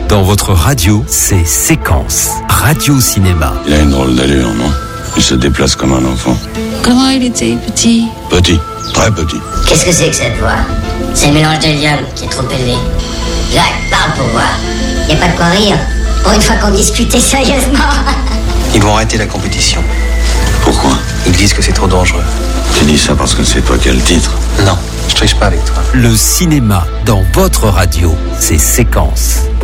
Dans votre radio, c'est Séquence. Radio-cinéma. Il a une drôle d'allure, non? Il se déplace comme un enfant. Comment il était petit? Petit, très petit. Qu'est-ce que c'est que cette voix? C'est le mélange d'hélium qui est trop élevé. Jacques, parle pour voir. Y a pas de quoi rire. Pour une fois qu'on discutait sérieusement. Ils vont arrêter la compétition. Pourquoi? Ils disent que c'est trop dangereux. Tu dis ça parce que c'est toi qui as le titre? Non, je triche pas avec toi. Le cinéma dans votre radio, c'est Séquence.